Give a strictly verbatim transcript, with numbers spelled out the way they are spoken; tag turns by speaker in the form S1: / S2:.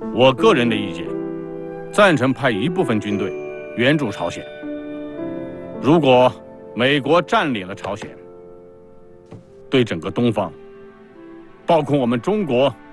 S1: 我个人的意见，赞成派一部分军队援助朝鲜。如果美国占领了朝鲜，对整个东方，包括我们中国